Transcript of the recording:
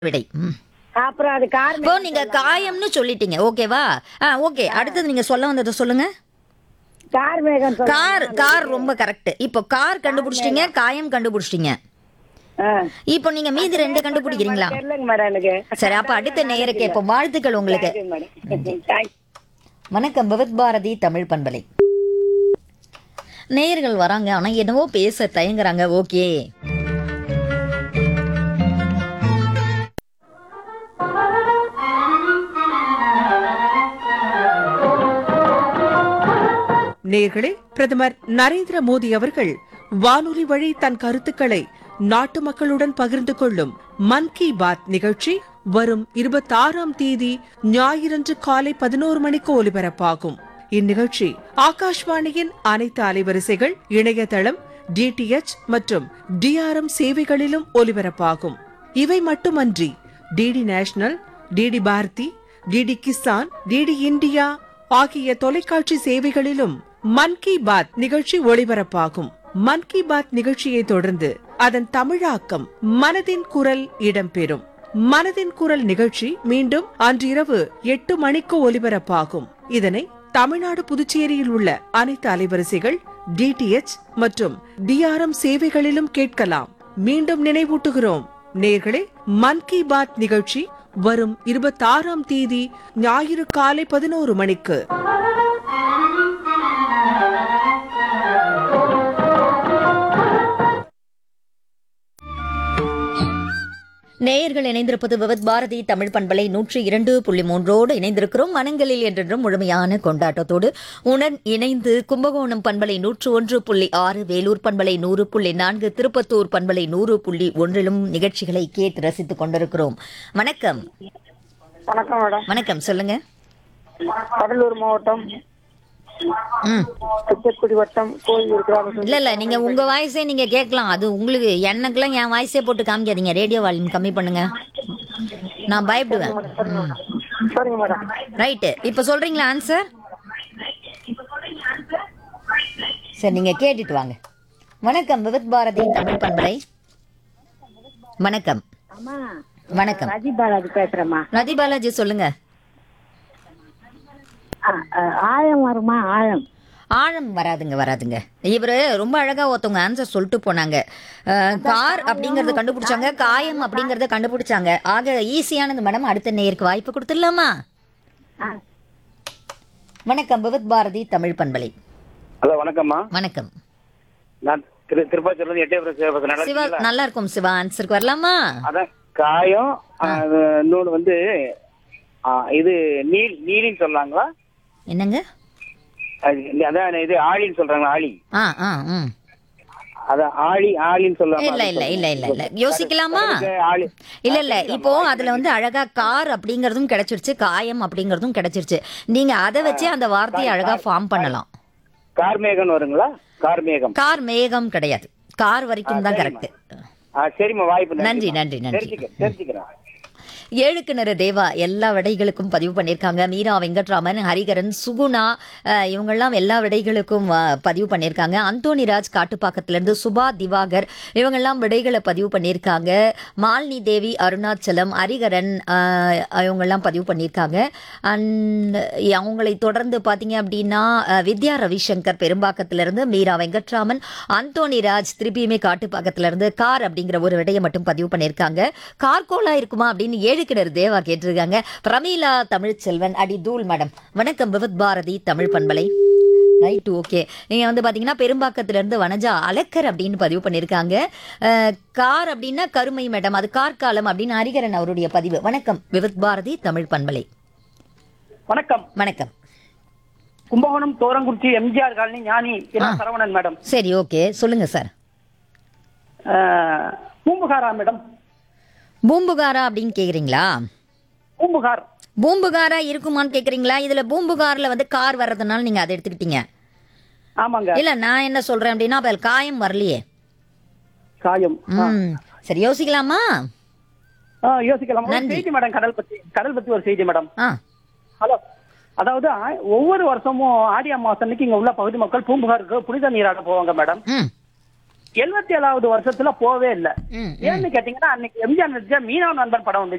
விடை. அப்புறம் அது இப்போ நீங்க காயம்னு சொல்லிட்டீங்க, ஓகேவா? ஓகே. அடுத்தது நீங்க சொல்ல வந்ததை சொல்லுங்க. கார்மேகம் கார் ரொம்ப கரெக்ட். இப்போ கார் கண்டுபிடிச்சிட்டீங்க, காயம் கண்டுபிடிச்சிட்டீங்க. இப்போ நீங்க மீதி 2 கண்டுபிடிக்கிறீங்களா? தெரியலங்க மேடம் எனக்கு. சரி, அப்ப அடுத்த நேயருக்கு இப்போ வாழ்த்துக்கள் உங்களுக்கு. வணக்கம், விவித் பாரதி தமிழ் பண்பலை. நேயர்கள் வராங்க, ஆனா என்னவோ பேச தயங்குறாங்க. ஓகே, நேயர்களே, பிரதமர் நரேந்திர மோடி அவர்கள் வானொலி வழி தன் கருத்துக்களை நாட்டு மக்களுடன் பகிர்ந்து கொள்ளும் மன் கி பாத் நிகழ்ச்சி வரும் 26ஆம் தேதி ஞாயிறன்று காலை 11 மணிக்கு ஒலிபரப்பாகும். இந்நிகழ்ச்சி ஆகாஷ்வாணியின் அனைத்து அலைவரிசைகள், இணையதளம், டிடிஎச் மற்றும் டிஆர்எம் சேவைகளிலும் ஒலிபரப்பாகும். இவை மட்டுமன்றி DD national, DD Bharathi, DD Kisan, DD India ஆகிய தொலைக்காட்சி சேவைகளிலும் மன் கி பாத் நிகழ்ச்சி ஒளிபரப்பாகும். மன் கி பாத் நிகழ்ச்சியை தொடர்ந்து அதன் தமிழாக்கம் மனதின் குரல் இடம்பெறும். மனதின் குரல் நிகழ்ச்சி மீண்டும் அன்றிரவு 8 மணிக்கு ஒலிபரப்பாகும். இதனை தமிழ்நாடு, புதுச்சேரியில் உள்ள அனைத்து அலைவரிசைகள், டிடிஎச் மற்றும் டிஆர்எம் சேவைகளிலும் கேட்கலாம். மீண்டும் நினைவூட்டுகிறோம் நேயர்களே, மன் கி பாத் நிகழ்ச்சி வரும் 26ஆம் தேதி ஞாயிறு காலை 11 மணிக்கு. நேயர்கள் இணைந்திருப்பது விவித் பாரதி தமிழ் பண்பலை 102.3 இணைந்திருக்கிறோம். மனங்களில் என்றென்றும் முழுமையான கொண்டாட்டத்தோடு உடன் இணைந்து கும்பகோணம் பண்பலை 101.6, வேலூர் பண்பலை 100.4, திருப்பத்தூர் பண்பலை 100.1 நிகழ்ச்சிகளை கேட்டு ரசித்துக் கொண்டிருக்கிறோம். வணக்கம். வணக்கம் மேடம். வணக்கம், சொல்லுங்க. கடலூர் மாவட்டம் திருச்செக்குடி வட்டம் கோயில் கிராமம். இல்ல நீங்க உங்க வாய்ஸே நீங்க கேட்கலாம். அது உங்களுக்கு, எனக்குலாம் என் வாய்ஸே போட்டு காமிக்காதீங்க. ரேடியோ வால்யூம் கம்மி பண்ணுங்க, நான் பயப்படுவேன். சரிங்க மேடம். ரைட்டு, இப்ப சொல்றீங்களா ஆன்சர்? சரி, நீங்க கேட்டுட்டு வாங்க. வணக்கம், விவித் பாரதி தமிழ் பண்பலை. வணக்கம். வணக்கம், ரஜி பாலாஜி பேசுறேம்மா. ரதி பாலாஜி, சொல்லுங்க. ஆயம் வருமா? ஆயம் ஆழம் வராதுங்க. இவரு ரொம்ப அழகா ஒருத்தவங்க ஆன்சர் சொல்லிட்டு போனாங்க. கார் அப்படிங்கறத கண்டுபிடிச்சாங்க, காயம் அப்படிங்கறத கண்டுபிடிச்சாங்க. ஆக ஈஸியானது மேடம். அடுத்த நேருக்கு வாய்ப்பு கொடுத்துடலாமா? வணக்கம், விவித் பாரதி தமிழ் பண்பலை. ஹலோ, வணக்கம்மா. வணக்கம். நான் திருப்பாச்சூர்ல இருந்து சிவா, நல்லா இருக்கும் சிவா. ஆன்சருக்கு வரலாமா? அதான் காயம். இன்னொன்று வந்து இது நீலின்னு சொல்லாங்களா? என்னங்க? அதான் இது ஆழின்னு சொல்றாங்களா? ஆழி. அதான் ஆழின்னு சொல்லுவாங்க. இல்ல யோசிக்கலாமா? இல்ல இப்போ அதுல வந்து அழகா கார் அப்படிங்கறதும் கிடைச்சிருச்சு, காயம் அப்படிங்கறதும் கிடைச்சிருச்சு. நீங்க அதை வச்சு அந்த வார்த்தையை அழகா ஃபார்ம் பண்ணலாம். கார்மேகம் வருங்களா? கார்மேகம். கார் மேகம் கிடையாது, கார் வரைக்கும் தான் கரெக்ட். சரிம்மா, வாய்ப்பு. நன்றி. தெரிஞ்சுக்கிறேன். ஏழுக்கிணறு தேவா எல்லா விடைகளுக்கும் பதிவு பண்ணியிருக்காங்க. மீரா வெங்கட்ராமன், ஹரிகரன், சுகுணா இவங்கெல்லாம் எல்லா விடைகளுக்கும் பதிவு பண்ணியிருக்காங்க. அந்தோணிராஜ் காட்டுப்பாக்கத்திலிருந்து, சுபா திவாகர் இவங்கெல்லாம் விடைகளை பதிவு பண்ணியிருக்காங்க. மாலினி தேவி, அருணாச்சலம், ஹரிகரன் இவங்கெல்லாம் பதிவு பண்ணியிருக்காங்க. அண்ட் அவங்களை தொடர்ந்து பார்த்தீங்க அப்படின்னா வித்யா ரவிசங்கர் பெரும்பாக்கத்திலிருந்து, மீரா வெங்கட்ராமன், அந்தோணிராஜ் திருப்பியுமே காட்டுப்பாக்கத்திலிருந்து கார் அப்படிங்கிற ஒரு விடையை மட்டும் பதிவு பண்ணியிருக்காங்க. கார்கோலா இருக்குமா அப்படின்னு ஏழுக்கிணறு தேவா கேட்டிருக்காங்க. பிரமீளா தமிழ்ச்செல்வன், அடி தூள் மேடம். வணக்கம், விவித் பாரதி தமிழ் பண்பலை. Right, okay. நீங்க வந்து பாத்தீங்கன்னா பெரும்பாக்கத்திலிருந்து வனஜா அலக்கர் அப்படின்னு பதிவு பண்ணியிருக்காங்க. கார் அப்படின்னா கருமை மேடம், அது கார்காலம் அப்படின்னு ஹரிகரன் அவருடைய பதிவு. வணக்கம், விவித் பாரதி தமிழ் பண்பலை. வணக்கம். வணக்கம். கும்பகோணம் தோரங்குறிச்சி எம்ஜிஆர் காலனி ஞானி சரவணன் மேடம். சரி, ஓகே, சொல்லுங்க சார். பூம்புகாரா மேடம்? பூம்புகாரா அப்படின்னு கேக்குறீங்களா? பூம்புகாரா இருக்குமான்னு கேக்குறீங்களா? இதுல பூம்புகார்ல வந்து கார் வர்றதுனால நீங்க அதை எடுத்துக்கிட்டீங்க. ஆமாங்க. இல்ல, நான் என்ன சொல்றேன் அப்படின்னா அப்ப காயம் வரலையே. காயம். சரி, யோசிக்கலாமா? யோசிக்கலாம். செய்தி மேடம், கடல் பத்தி ஒரு செய்தி மேடம். ஹலோ, அதாவது ஒவ்வொரு வருஷமும் ஆடி அமாவாசை அன்னைக்கு இங்க உள்ள பகுதி மக்கள் பூம்புகாருக்கு புனித நீராட போவாங்க மேடம். 77வது வருஷத்துல போவே இல்ல. ஏன்னு கேட்டீங்கன்னா, அன்னைக்கு எம்ஜிஆர் நடிச்ச மீனவ நண்பன் படம் வந்து